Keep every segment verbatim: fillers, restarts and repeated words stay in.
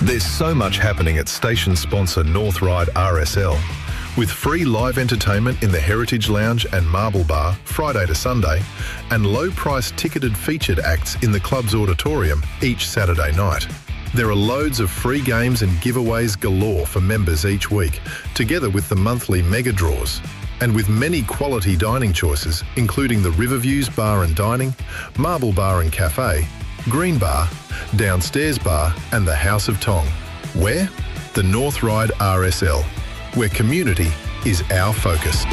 There's so much happening at station sponsor North Ryde R S L. With free live entertainment in the Heritage Lounge and Marble Bar Friday to Sunday, and low-priced ticketed featured acts in the club's auditorium each Saturday night. There are loads of free games and giveaways galore for members each week, together with the monthly mega draws. And with many quality dining choices, including the Riverviews Bar and Dining, Marble Bar and Cafe, Green Bar, Downstairs Bar and the House of Tong. Where? The North Ryde R S L, where community is our focus.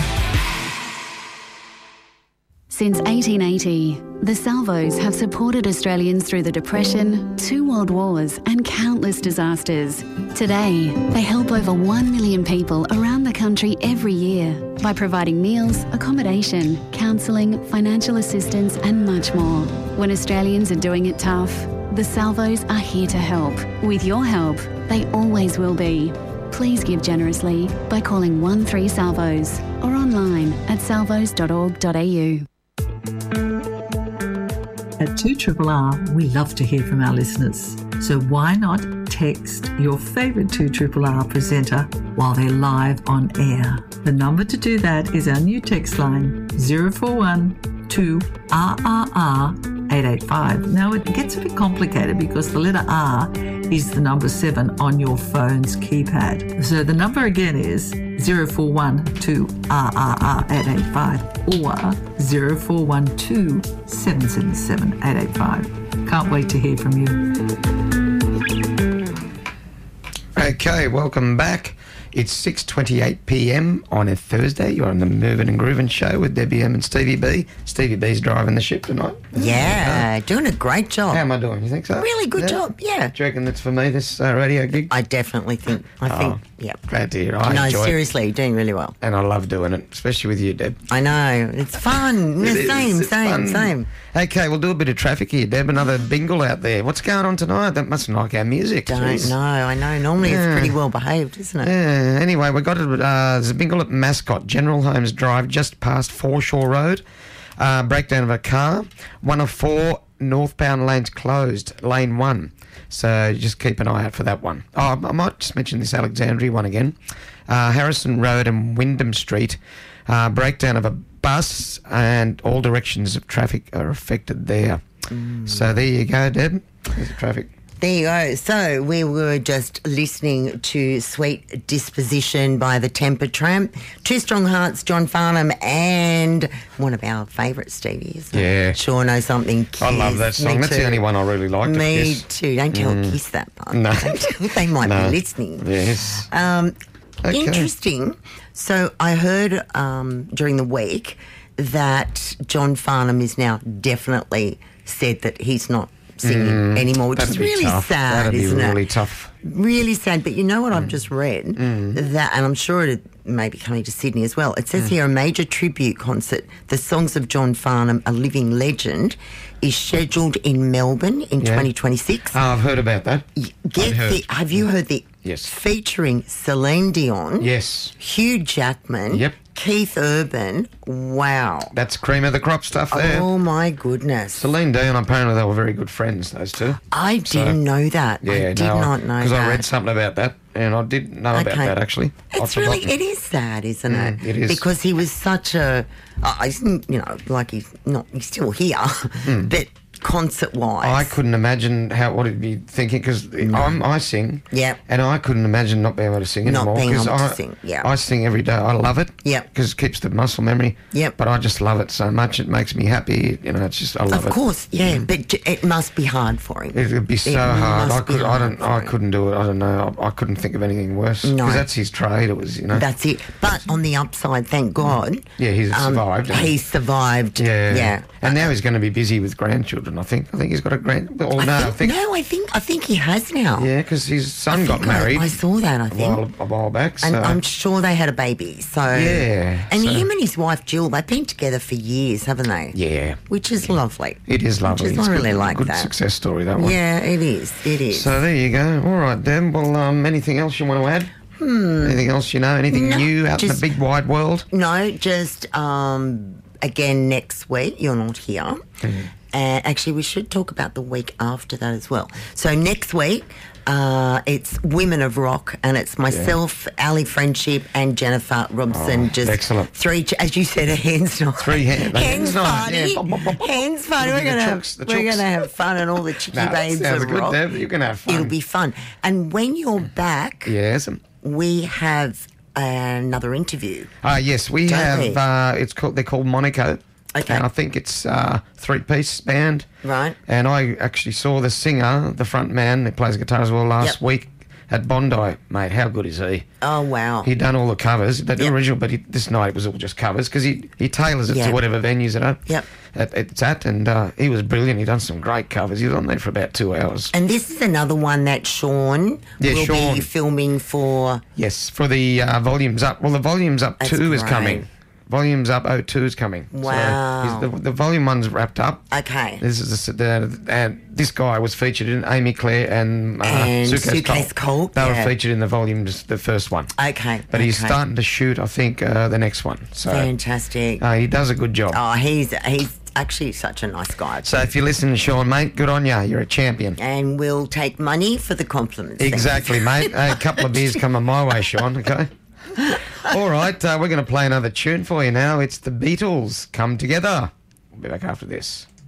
Since eighteen eighty, the Salvos have supported Australians through the Depression, two world wars and countless disasters. Today, they help over one million people around the country every year by providing meals, accommodation, counselling, financial assistance and much more. When Australians are doing it tough, the Salvos are here to help. With your help, they always will be. Please give generously by calling one three salvos or online at salvos dot org dot a u. At two R R R, we love to hear from our listeners. So why not text your favourite two R R R presenter while they're live on air? The number to do that is our new text line, zero four one two R R R eight eight five. Now, it gets a bit complicated because the letter R is the number seven on your phone's keypad. So the number again is zero four one two R R R eight eight five or zero four one two seven seven seven eight eight five. Can't wait to hear from you. Okay, welcome back. It's six twenty-eight p m on a Thursday. You're on the Moving and Grooving show with Debbie M and Stevie B. Stevie B's driving the ship tonight. Yeah, doing a great job. How am I doing? You think so? Really good yeah. job, yeah. Do you reckon that's for me, this uh, radio gig? I definitely think, I oh, think, yeah. Glad to hear. I no, enjoy seriously, it. you're doing really well. And I love doing it, especially with you, Deb. I know. It's fun. It same, is. same, fun. same. Okay, we'll do a bit of traffic here, Deb. Another bingle out there. What's going on tonight? That mustn't like our music. Don't Jeez. know. I know. Normally Yeah. it's pretty well behaved, isn't it? Yeah. Anyway, we got a, uh, there's a bingle at Mascot, General Holmes Drive, just past Foreshore Road. Uh, breakdown of a car. One of four northbound lanes closed, lane one. So just keep an eye out for that one. Oh, I might just mention this Alexandria one again. Uh, Harrison Road and Wyndham Street. Uh, breakdown of a bus and all directions of traffic are affected there. Mm. So there you go, Deb. There's the traffic. There you go. So we were just listening to Sweet Disposition by the Temper Tramp, Two Strong Hearts, John Farnham, and one of our favourites, Stevie, isn't it? Yeah. Sure Know Something, Kiss. I love that song. Me That's too. the only one I really liked. Me Kiss. too. Don't tell Mm. Kiss that part. No. They might No. be listening. Yes. Um, Okay. Interesting. So I heard um, during the week that John Farnham is now definitely said that he's not singing Mm, anymore, which that'd is be really tough. sad, That'd isn't be really it? tough. Really sad. But you know what Mm. I've just read? That, and I'm sure it may be coming to Sydney as well. It says Mm. here a major tribute concert, The Songs of John Farnham, a Living Legend, is scheduled in Melbourne in Yeah. twenty twenty-six. Oh, I've heard about that. Get I've heard. the, have you heard the Yes. featuring Celine Dion? Yes. Hugh Jackman. Yep. Keith Urban. Wow. That's cream of the crop stuff there. Oh my goodness. Celine Dion, apparently they were very good friends, those two. I didn't know that. Yeah, I did no, not know that. Because I read something about that, and I did know about Okay. that, actually. It's I'd really, forgotten. it is sad, isn't it? Mm, it is. Because he was such a, uh, I didn't, you know, like he's not, he's still here, but concert-wise. I couldn't imagine how what he'd be thinking, because I'm I sing, Yep. and I couldn't imagine not being able to sing Not anymore. being 'cause able to I, sing, yeah. I sing every day. I love it. Yep. Because it keeps the muscle memory. Yep. But I just love it so much. It makes me happy. You know, it's just I love Of it. course, yeah, but j- it must be hard for him. It would be so It hard. must I be could. I hard don't. for I him. couldn't do it. I don't know. I, I couldn't think of anything worse. No. Because that's his trade. It was. You know. That's it. But on the upside, thank God. Yeah, he's um, survived, hasn't he? He's survived. Yeah. Yeah. And now he's going to be busy with grandchildren. I think. I think he's got a grand. Well, I no, think, I think. no, I think I think he has now. Yeah, because his son I got think I- married. I, saw that. I a think. while, a while back. So. And I'm sure they had a baby. So Yeah, and so- him and his wife Jill, they've been together for years, haven't they? yeah. Which is lovely. It is lovely. Which is, It's I really good, like good that. success story, that one. Yeah, it is. It is. So there you go. All right, then. Well, um, anything else you want to add? Hmm. Anything else you know? Anything No, new out in just- the big wide world? no, just um, again next week. You're not here, And actually, we should talk about the week after that as well. So next week, uh, it's Women of Rock, and it's myself, yeah. Ali Friendship, and Jennifer Robson. Oh, just excellent. Three, as you said, a hands night. Three hand, hands, hands party. Yeah. Hands party. We're gonna have, we're gonna have fun, and all the chicky no, babes sounds of good, rock. Deb. You're gonna have fun. It'll be fun. And when you're back, yes, we have another interview. Ah, uh, yes, we Don't have. we? Uh, it's called. They're called Monaco. Okay. And I think it's uh, three-piece band. Right. And I actually saw the singer, the front man, who plays guitar as well, last Yep. week at Bondi. Mate, how good is he? Oh, wow. He'd done all the covers, the Yep. original, but he, this night it was all just covers because he, he tailors it Yep. to whatever venues it at, Yep. at, it's at. And uh, he was brilliant. He'd done some great covers. He was on there for about two hours. And this is another one that Sean Yeah, will Sean. be filming for. Yes, for the uh, Volumes Up. Well, the Volumes Up That's two is great. coming. Volumes Up oh two is coming. Wow. So he's- the, the Volume one's wrapped up. Okay. This is the, the and this guy was featured in Amy Claire and, uh, And Suitcase Suitcase Colt, They yeah. were featured in the volumes, the first one. Okay. But he's okay. starting to shoot, I think, uh, the next one. So Fantastic. uh, he does a good job. Oh, he's he's actually such a nice guy. So if you're listening, Sean, mate, good on you. You're a champion. And we'll take money for the compliments. Exactly, mate. Hey, a couple of beers coming my way, Sean. Okay. All right, uh, we're going to play another tune for you now. It's the Beatles, Come Together. We'll be back after this.